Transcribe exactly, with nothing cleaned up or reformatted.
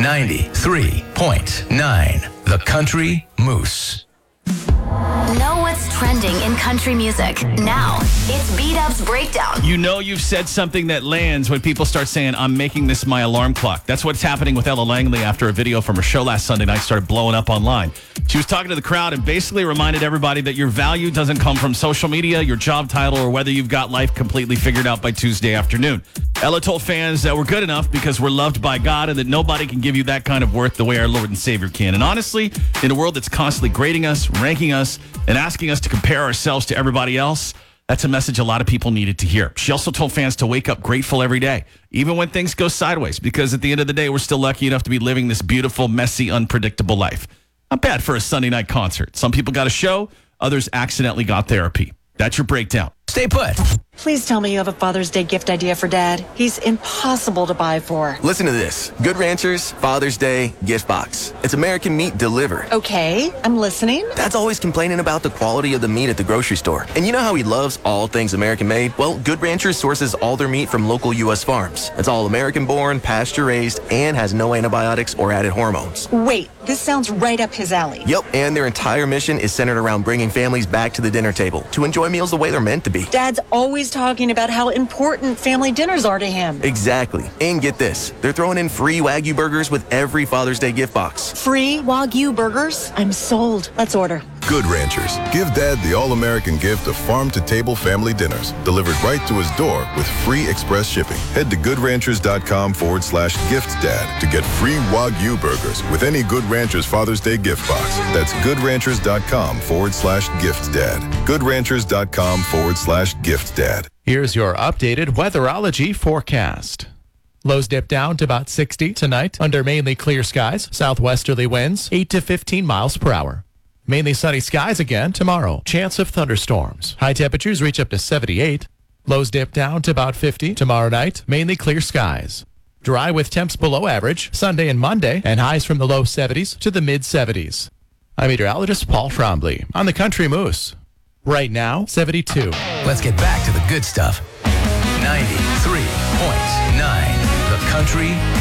ninety-three point nine The Country Moose. Know what's trending in country music. Now, it's B-Dub's Breakdown. You know you've said something that lands when people start saying, I'm making this my alarm clock. That's what's happening with Ella Langley after a video from her show last Sunday night started blowing up online. She was talking to the crowd and basically reminded everybody that your value doesn't come from social media, your job title, or whether you've got life completely figured out by Tuesday afternoon. Ella told fans that we're good enough because we're loved by God and that nobody can give you that kind of worth the way our Lord and Savior can. And honestly, in a world that's constantly grading us, ranking us, and asking us to compare ourselves to everybody else, that's a message a lot of people needed to hear. She also told fans to wake up grateful every day, even when things go sideways, because at the end of the day, we're still lucky enough to be living this beautiful, messy, unpredictable life. Not bad for a Sunday night concert. Some people got a show, others accidentally got therapy. That's your breakdown. Stay put. Please tell me you have a Father's Day gift idea for Dad. He's impossible to buy for. Listen to this. Good Ranchers Father's Day gift box. It's American meat delivered. Okay, I'm listening. Dad's always complaining about the quality of the meat at the grocery store. And you know how he loves all things American made? Well, Good Ranchers sources all their meat from local U S farms. It's all American born, pasture raised, and has no antibiotics or added hormones. Wait, this sounds right up his alley. Yep, and their entire mission is centered around bringing families back to the dinner table to enjoy meals the way they're meant to be. Dad's always talking about how important family dinners are to him. Exactly. And get this, they're throwing in free Wagyu burgers with every Father's Day gift box. Free Wagyu burgers? I'm sold. Let's order. Good Ranchers. Give Dad the all-American gift of farm-to-table family dinners delivered right to his door with free express shipping. Head to goodranchers.com forward slash gift dad to get free Wagyu burgers with any Good Ranchers Father's Day gift box. That's goodranchers.com forward slash gift dad. goodranchers.com forward slash gift dad. Here's your updated weatherology forecast. Lows dip down to about sixty tonight under mainly clear skies. Southwesterly winds eight to fifteen miles per hour. Mainly sunny skies again tomorrow. Chance of thunderstorms. High temperatures reach up to seventy-eight. Lows dip down to about fifty tomorrow night. Mainly clear skies. Dry with temps below average Sunday and Monday, and highs from the low seventies to the mid seventies. I'm meteorologist Paul Trombley on the Country Moose. Right now, seventy-two. Let's get back to the good stuff. ninety-three point nine The Country